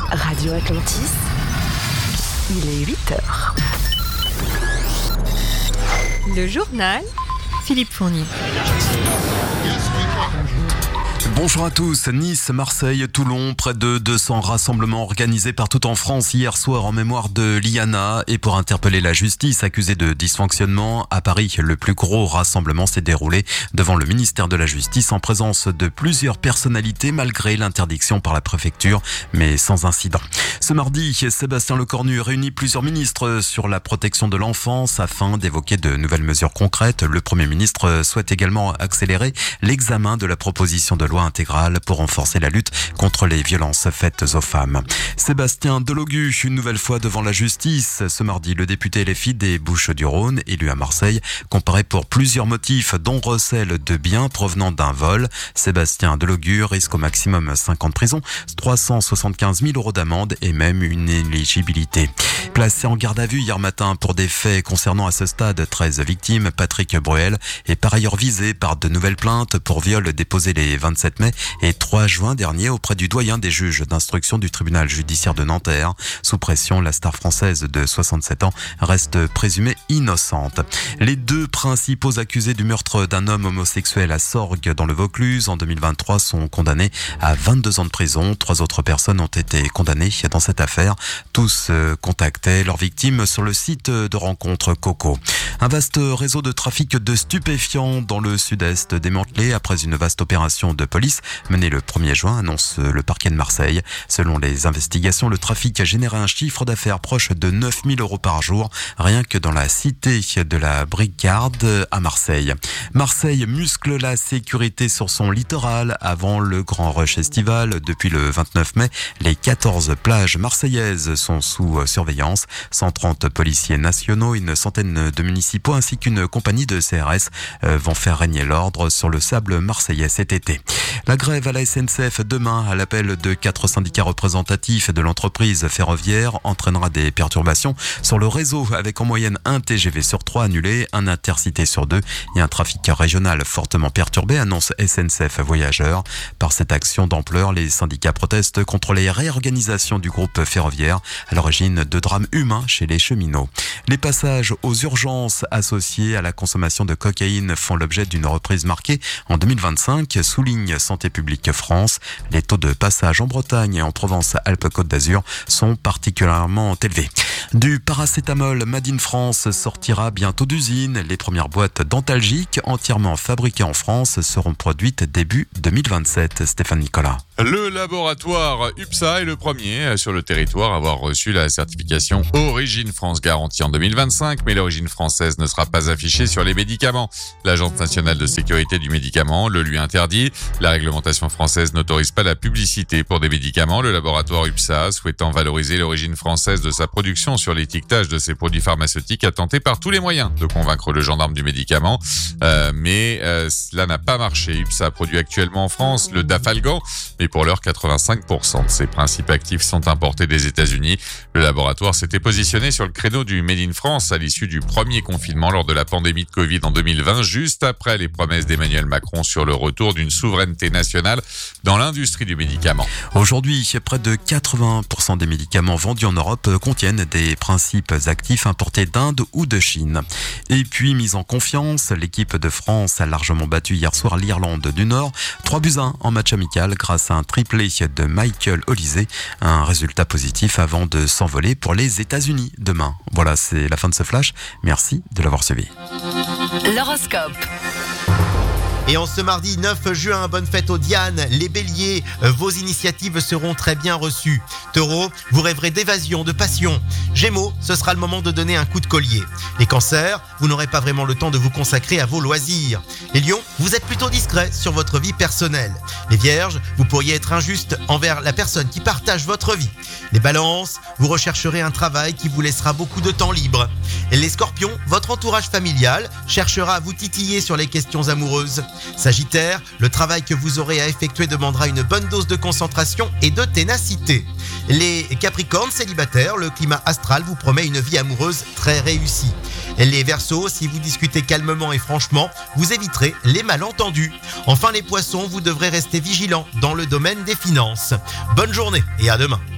Radio Atlantis, il est 8h. Le journal, Philippe Fournier. Bonjour à tous. Nice, Marseille, Toulon, près de 200 rassemblements organisés partout en France hier soir en mémoire de Liana et pour interpeller la justice accusée de dysfonctionnement. À Paris, le plus gros rassemblement s'est déroulé devant le ministère de la Justice en présence de plusieurs personnalités malgré l'interdiction par la préfecture, mais sans incident. Ce mardi, Sébastien Lecornu réunit plusieurs ministres sur la protection de l'enfance afin d'évoquer de nouvelles mesures concrètes. Le Premier ministre souhaite également accélérer l'examen de la proposition de loi intégrale pour renforcer la lutte contre les violences faites aux femmes. Sébastien Delogu, une nouvelle fois devant la justice. Ce mardi, le député LFI des Bouches-du-Rhône, élu à Marseille, comparé pour plusieurs motifs, dont recel de biens provenant d'un vol. Sébastien Delogu risque au maximum 5 ans de prison, 375 000 € d'amende et même une inéligibilité. Placé en garde à vue hier matin pour des faits concernant à ce stade 13 victimes, Patrick Bruel est par ailleurs visé par de nouvelles plaintes pour viol déposées les 27 mai et 3 juin dernier auprès du doyen des juges d'instruction du tribunal judiciaire de Nanterre. Sous pression, la star française de 67 ans reste présumée innocente. Les deux principaux accusés du meurtre d'un homme homosexuel à Sorgues dans le Vaucluse en 2023 sont condamnés à 22 ans de prison. 3 autres personnes ont été condamnées dans cette affaire. Tous contactaient leurs victimes sur le site de rencontre Coco. Un vaste réseau de trafic de stupéfiants dans le sud-est démantelé après une vaste opération de police menée le 1er juin, annonce le parquet de Marseille. Selon les investigations, le trafic a généré un chiffre d'affaires proche de 9 000 € par jour, rien que dans la cité de la Bricarde à Marseille. Marseille muscle la sécurité sur son littoral avant le grand rush estival. Depuis le 29 mai, les 14 plages marseillaises sont sous surveillance. 130 policiers nationaux, une centaine de municipaux ainsi qu'une compagnie de CRS vont faire régner l'ordre sur le sable marseillais cet été. La grève à la SNCF demain, à l'appel de 4 syndicats représentatifs de l'entreprise ferroviaire, entraînera des perturbations sur le réseau avec en moyenne un TGV sur 3 annulé, un intercité sur 2 et un trafic régional fortement perturbé, annonce SNCF Voyageurs. Par cette action d'ampleur, les syndicats protestent contre les réorganisations du groupe ferroviaire à l'origine de drames humains chez les cheminots. Les passages aux urgences associés à la consommation de cocaïne font l'objet d'une reprise marquée en 2025, souligne Santé publique France. Les taux de passage en Bretagne et en Provence-Alpes-Côte d'Azur sont particulièrement élevés. Du paracétamol Made in France sortira bientôt d'usine. Les premières boîtes dentalgiques entièrement fabriquées en France seront produites début 2027. Stéphane Nicolas. Le laboratoire UPSA est le premier sur le territoire à avoir reçu la certification Origine France garantie en 2025, mais l'origine française ne sera pas affichée sur les médicaments. L'Agence nationale de sécurité du médicament le lui interdit. La réglementation française n'autorise pas la publicité pour des médicaments. Le laboratoire UPSA, souhaitant valoriser l'origine française de sa production sur l'étiquetage de ses produits pharmaceutiques, a tenté par tous les moyens de convaincre le gendarme du médicament, mais cela n'a pas marché. UPSA produit actuellement en France le Dafalgan, mais pour l'heure, 85% de ses principes actifs sont importés des États-Unis. Le laboratoire s'était positionné sur le créneau du Made in France à l'issue du premier confinement lors de la pandémie de Covid en 2020, juste après les promesses d'Emmanuel Macron sur le retour d'une souveraineté nationale dans l'industrie du médicament. Aujourd'hui, près de 80% des médicaments vendus en Europe contiennent des principes actifs importés d'Inde ou de Chine. Et puis, mise en confiance, l'équipe de France a largement battu hier soir l'Irlande du Nord. 3-1 en match amical grâce à un triplé de Michael Olise. Un résultat positif avant de s'envoler pour les États-Unis demain. Voilà, c'est la fin de ce flash. Merci de l'avoir suivi. L'horoscope. Et en ce mardi 9 juin, bonne fête aux Dianes, les Béliers, vos initiatives seront très bien reçues. Taureau, vous rêverez d'évasion, de passion. Gémeaux, ce sera le moment de donner un coup de collier. Les Cancers, vous n'aurez pas vraiment le temps de vous consacrer à vos loisirs. Les Lions, vous êtes plutôt discret sur votre vie personnelle. Les Vierges, vous pourriez être injuste envers la personne qui partage votre vie. Les Balances, vous rechercherez un travail qui vous laissera beaucoup de temps libre. Et les Scorpions, votre entourage familial cherchera à vous titiller sur les questions amoureuses. Sagittaire, le travail que vous aurez à effectuer demandera une bonne dose de concentration et de ténacité. Les Capricornes célibataires, le climat astral vous promet une vie amoureuse très réussie. Les Verseaux, si vous discutez calmement et franchement, vous éviterez les malentendus. Enfin les Poissons, vous devrez rester vigilants dans le domaine des finances. Bonne journée et à demain.